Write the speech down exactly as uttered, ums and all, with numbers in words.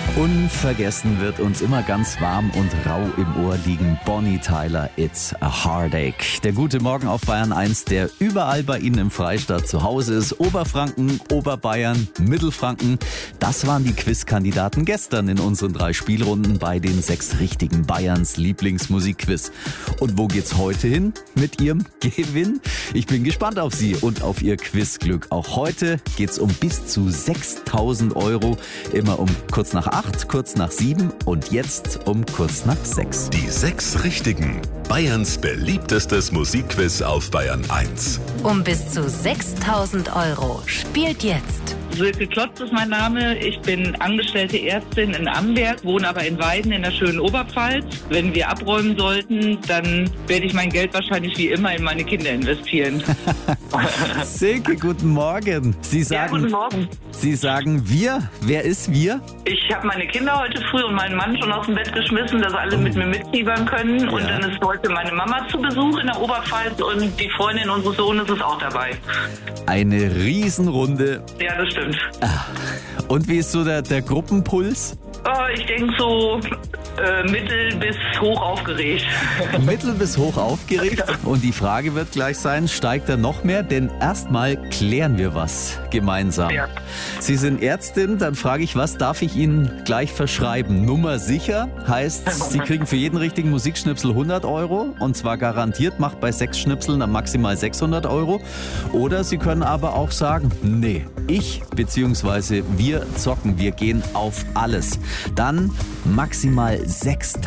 Unvergessen wird uns immer ganz warm und rau im Ohr liegen. Bonnie Tyler, It's a Heartache. Der gute Morgen auf Bayern eins, der überall bei Ihnen im Freistaat zu Hause ist. Oberfranken, Oberbayern, Mittelfranken. Das waren die Quizkandidaten gestern in unseren drei Spielrunden bei den sechs richtigen Bayerns Lieblingsmusikquiz. Und wo geht's heute hin mit Ihrem Gewinn? Ich bin gespannt auf Sie und auf Ihr Quizglück. Auch heute geht's um bis zu sechstausend Euro. Immer um kurz nach acht, kurz nach sieben und jetzt um kurz nach sechs. Die sechs Richtigen. Bayerns beliebtestes Musikquiz auf Bayern eins. Um bis zu sechstausend Euro. Spielt jetzt. Silke Klotz ist mein Name. Ich bin angestellte Ärztin in Amberg, wohne aber in Weiden in der schönen Oberpfalz. Wenn wir abräumen sollten, dann werde ich mein Geld wahrscheinlich wie immer in meine Kinder investieren. Silke, guten Morgen. Sie sagen, Ja, guten Morgen. Sie sagen wir. Wer ist wir? Ich habe meine Kinder heute früh und meinen Mann schon aus dem Bett geschmissen, dass alle mit mir mitfiebern können. Und Ja. dann ist heute meine Mama zu Besuch in der Oberpfalz und die Freundin unseres Sohnes ist auch dabei. Eine Riesenrunde. Ja, das stimmt. Und wie ist so der, der Gruppenpuls? Oh, ich denke so äh, mittel bis hoch aufgeregt. Mittel bis hoch aufgeregt. Und die Frage wird gleich sein, steigt er noch mehr? Denn erstmal klären wir was gemeinsam. Ja. Sie sind Ärztin, dann frage ich, was darf ich Ihnen gleich verschreiben? Nummer sicher heißt, Sie kriegen für jeden richtigen Musikschnipsel hundert Euro. Und zwar garantiert, macht bei sechs Schnipseln dann maximal sechshundert Euro. Oder Sie können aber auch sagen, nee, ich bzw. wir zocken, wir gehen auf alles. Dann maximal sechstausend